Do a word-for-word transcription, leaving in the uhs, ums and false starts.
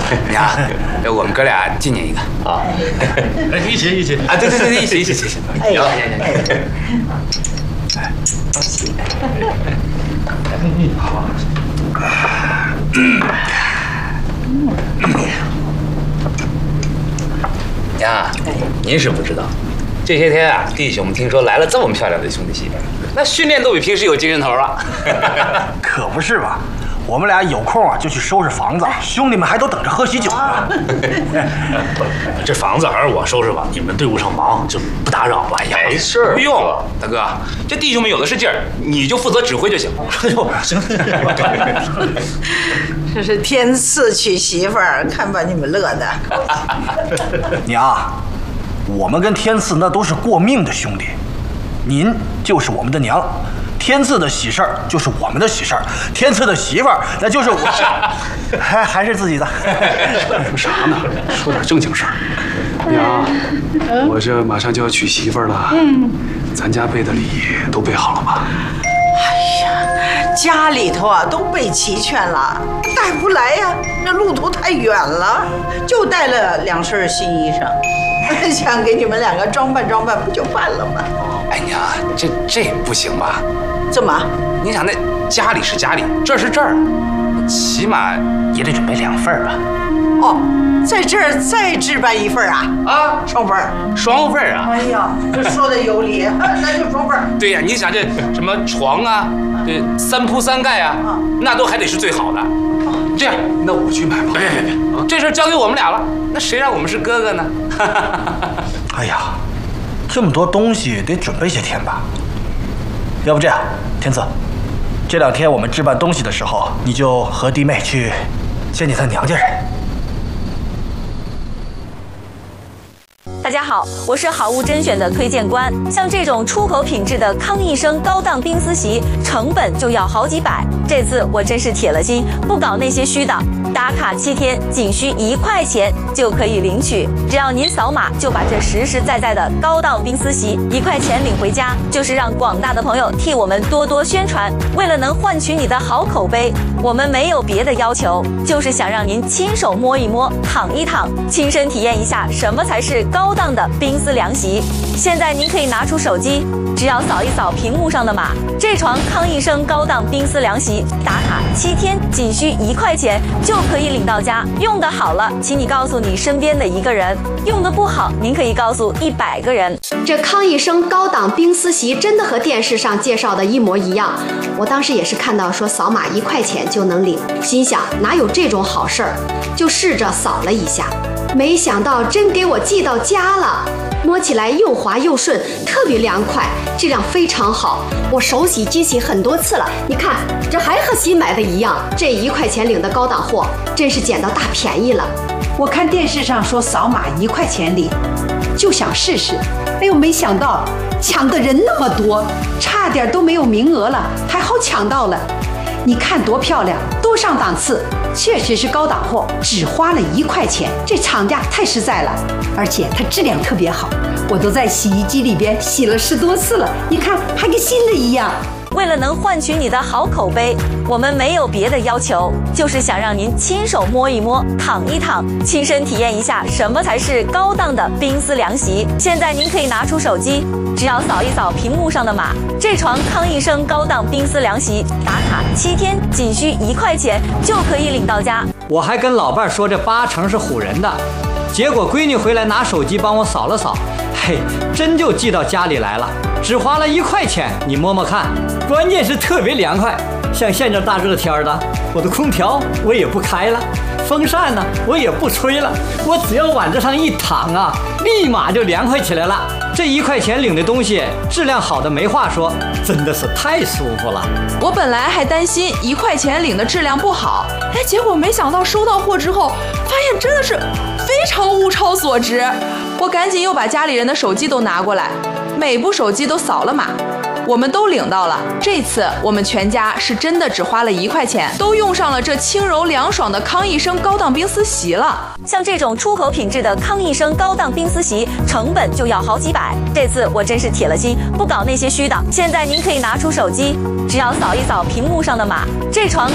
你看，我们哥俩纪念一个啊！ 一起一起啊！对对对，一起一起一起。 哎呀， 哎， 恭喜！ 好。呀，您是不知道，这些天啊，弟兄们听说来了这么漂亮的兄弟媳妇，那训练都比平时有精神头了。 可不是吧？我们俩有空啊就去收拾房子，兄弟们还都等着喝喜酒呢。 这房子还是我收拾吧，你们队伍上忙就不打扰吧。 哎呀，没事，不用，大哥，这弟兄们有的是劲儿，你就负责指挥就行。 哎呦，行。 这是天赐娶媳妇儿，看把你们乐的。 娘，我们跟天赐那都是过命的兄弟，您就是我们的娘。天赐的喜事儿就是我们的喜事儿，天赐的媳妇儿那就是我，还还是自己的。 说啥呢？说点正经事儿。娘，我这马上就要娶媳妇儿了，嗯，咱家备的礼都备好了吗？ 哎呀，家里头啊都备齐全了，带不来呀，那路途太远了，就带了两身新衣裳，想给你们两个装扮装扮，不就办了吗？ 哎娘，这这不行吧？ 怎么？ 你想那家里是家里，这儿是这儿，起码也得准备两份吧？ 哦，在这儿再置办一份啊？啊，双份儿， 双份儿啊！ 哎呀，这说的有理，那就双份儿。 对呀，你想这什么床啊，这三铺三盖啊，那都还得是最好的。这样，那我去买吧。别别别，这事交给我们俩了，那谁让我们是哥哥呢？ 哎呀，这么多东西得准备些天吧？要不这样，天赐，这两天我们置办东西的时候，你就和弟妹去见见他娘家人。 大家好，我是好物甄选的推荐官。像这种出口品质的康益生高档冰丝席，成本就要好几百。这次我真是铁了心，不搞那些虚的。打卡七天，仅需一块钱就可以领取。只要您扫码，就把这实实在在的高档冰丝席一块钱领回家，就是让广大的朋友替我们多多宣传。为了能换取你的好口碑，我们没有别的要求，就是想让您亲手摸一摸、躺一躺，亲身体验一下什么才是高档的冰丝凉席。现在您可以拿出手机，只要扫一扫屏幕上的码，这床康益生高档冰丝凉席打卡七天，仅需一块钱就可以领到家。用得好了，请你告诉你身边的一个人；用得不好，您可以告诉一百个人。 这康益生高档冰丝席真的和电视上介绍的一模一样。我当时也是看到说扫码一块钱就能领，心想哪有这种好事儿，就试着扫了一下，没想到真给我寄到家了。摸起来又滑又顺，特别凉快，质量非常好。我手洗机洗很多次了，你看这还和新买的一样。这一块钱领的高档货，真是捡到大便宜了。 我看电视上说扫码一块钱领，就想试试，哎呦，没想到抢的人那么多，差点都没有名额了，还好抢到了。你看多漂亮，多上档次，确实是高档货，只花了一块钱，这厂家太实在了，而且它质量特别好，我都在洗衣机里边洗了十多次了，你看还跟新的一样。 为了能换取你的好口碑，我们没有别的要求，就是想让您亲手摸一摸、躺一躺，亲身体验一下什么才是高档的冰丝凉席。现在您可以拿出手机，只要扫一扫屏幕上的码，这床康益生高档冰丝凉席打卡七天，仅需一块钱就可以领到家。 我还跟老伴儿说这八成是唬人的，结果闺女回来拿手机帮我扫了扫，嘿，真就寄到家里来了，只花了一块钱，你摸摸看，关键是特别凉快。像现在大热天的，我的空调我也不开了，风扇呢我也不吹了，我只要往这上一躺啊，立马就凉快起来了。这一块钱领的东西质量好的没话说，真的是太舒服了。 我本来还担心一块钱领的质量不好，哎，结果没想到收到货之后，发现真的是非常物超所值。我赶紧又把家里人的手机都拿过来，每部手机都扫了码，我们都领到了。这次我们全家是真的只花了一块钱，都用上了这轻柔凉爽的康益生高档冰丝席了。 像这种出口品质的康益生高档冰丝席，成本就要好几百。这次我真是铁了心，不搞那些虚的。现在您可以拿出手机，只要扫一扫屏幕上的码，这床